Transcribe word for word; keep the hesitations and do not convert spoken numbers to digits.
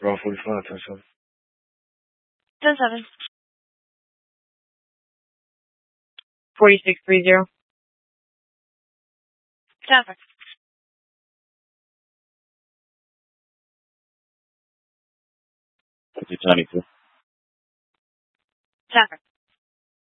Roll forty-five, ten seven. ten seven. forty-six thirty. Traffic. fifty twenty-two. Traffic.